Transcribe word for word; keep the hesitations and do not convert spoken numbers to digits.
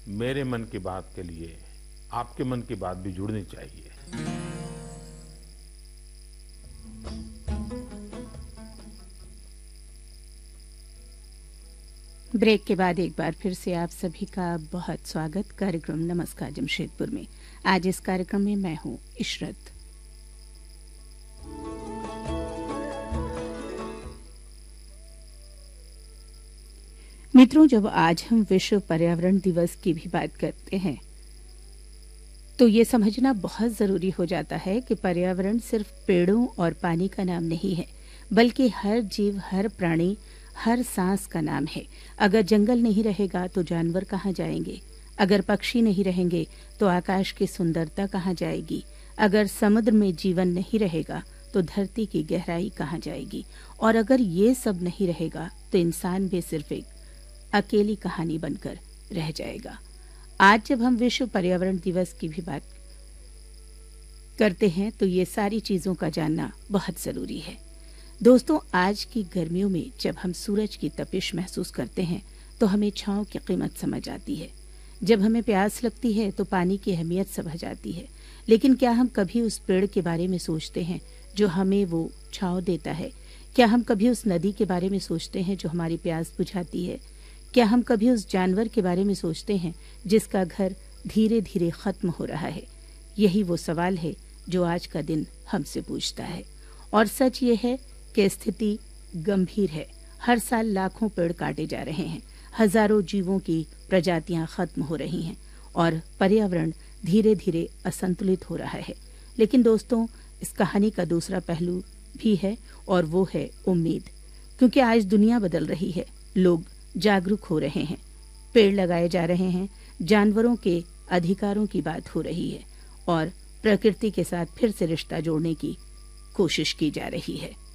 मेरे मन की बात के लिए आपके मन की बात भी जुड़नी चाहिए। ब्रेक के बाद एक बार फिर से आप सभी का बहुत स्वागत कार्यक्रम नमस्कार जमशेदपुर में। आज इस कार्यक्रम में मैं हूं इशरत। मित्रों, जब आज हम विश्व पर्यावरण दिवस की भी बात करते हैं तो ये समझना बहुत जरूरी हो जाता है कि पर्यावरण सिर्फ पेड़ों और पानी का नाम नहीं है, बल्कि हर जीव, हर प्राणी, हर सांस का नाम है। अगर जंगल नहीं रहेगा तो जानवर कहाँ जाएंगे? अगर पक्षी नहीं रहेंगे तो आकाश की सुंदरता कहाँ जाएगी? अगर समुद्र में जीवन नहीं रहेगा तो धरती की गहराई कहाँ जाएगी? और अगर ये सब नहीं रहेगा तो इंसान भी सिर्फ एक अकेली कहानी बनकर रह जाएगा। आज जब हम विश्व पर्यावरण दिवस की भी बात करते हैं तो ये सारी चीजों का जानना बहुत जरूरी है। दोस्तों, आज की गर्मियों में जब हम सूरज की तपिश महसूस करते हैं तो हमें छांव की कीमत समझ आती है। जब हमें प्यास लगती है तो पानी की अहमियत समझ आती है। लेकिन क्या हम कभी उस पेड़ के बारे में सोचते हैं जो हमें वो छांव देता है? क्या हम कभी उस नदी के बारे में सोचते हैं जो हमारी प्यास बुझाती है? क्या हम कभी उस जानवर के बारे में सोचते हैं जिसका घर धीरे धीरे खत्म हो रहा है? यही वो सवाल है जो आज का दिन हमसे पूछता है। और सच ये है कि स्थिति गंभीर है। हर साल लाखों पेड़ काटे जा रहे हैं, हजारों जीवों की प्रजातियां खत्म हो रही हैं और पर्यावरण धीरे धीरे असंतुलित हो रहा है। लेकिन दोस्तों, इस कहानी का दूसरा पहलू भी है और वो है उम्मीद। क्योंकि आज दुनिया बदल रही है, लोग जागरूक हो रहे हैं, पेड़ लगाए जा रहे हैं, जानवरों के अधिकारों की बात हो रही है और प्रकृति के साथ फिर से रिश्ता जोड़ने की कोशिश की जा रही है।